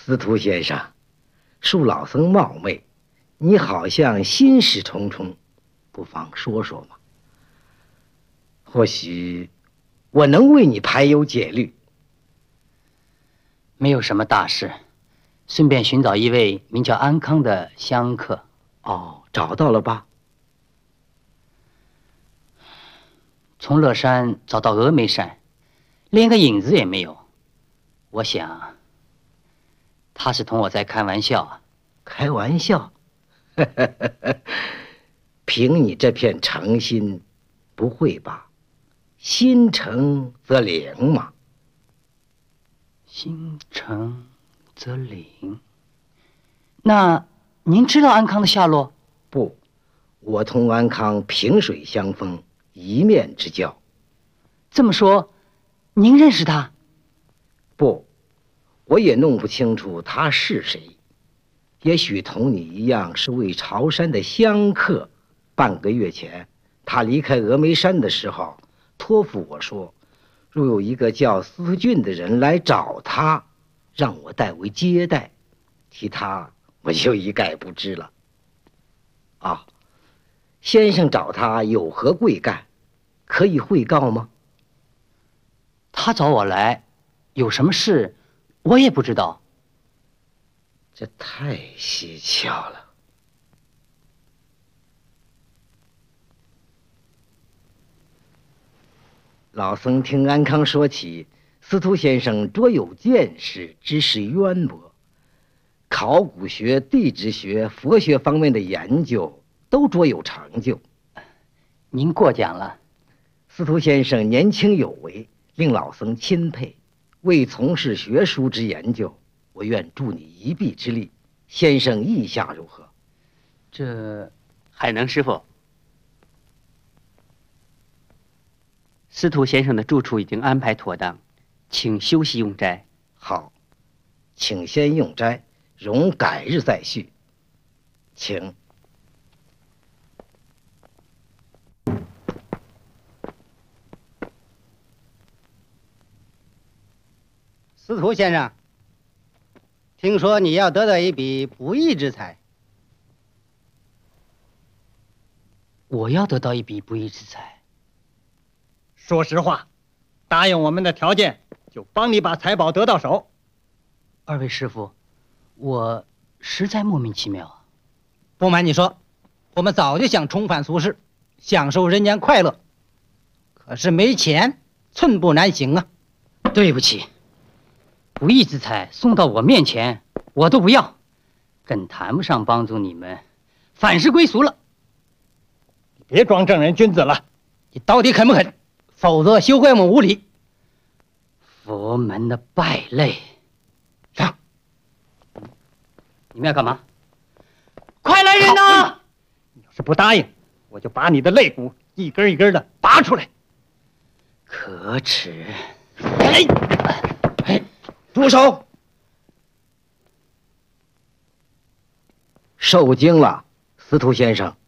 司徒先生，恕老僧冒昧，你好像心事重重，不妨说说嘛。或许我能为你排忧解虑。 没有什么大事，顺便寻找一位名叫安康的香客。 哦，找到了吧？ 从乐山找到峨眉山，连个影子也没有。我想，他是同我在开玩笑啊。 开玩笑？凭你这片诚心，不会吧？心诚则灵嘛。 心诚则灵。那您知道安康的下落？ 不，我同安康萍水相逢，一面之交。 这么说，您认识他？ 不，我也弄不清楚他是谁。也许同你一样是位朝山的香客。半个月前，他离开峨眉山的时候，托付我说，若有一个叫司徒俊的人来找他，让我代为接待。其他我就一概不知了。啊，先生找他有何贵干？可以汇告吗？ 他找我来，有什么事，我也不知道。 这太蹊跷了。老僧听安康说起，司徒先生卓有见识，知识渊博，考古学、地质学、佛学方面的研究都卓有成就。 您过奖了。 司徒先生年轻有为，令老僧钦佩。为从事学术之研究，我愿助你一臂之力。先生意下如何？ 这海能师傅，司徒先生的住处已经安排妥当，请休息用斋。 好，请先用斋，容改日再叙。请。 司徒先生，听说你要得到一笔不义之财。 我要得到一笔不义之财。 说实话，答应我们的条件，就帮你把财宝得到手。 二位师傅，我实在莫名其妙。 不瞒你说，我们早就想重返俗世，享受人间快乐，可是没钱，寸步难行啊。 对不起，不义之财送到我面前，我都不要，更谈不上帮助你们，反是归俗了。 别装正人君子了， 你到底肯不肯？否则休怪我们无礼。 佛门的败类， 上！ 你们要干嘛？快来人呐！ 你要是不答应，我就把你的肋骨一根一根的拔出来。 可耻！ 住手！受惊了，司徒先生。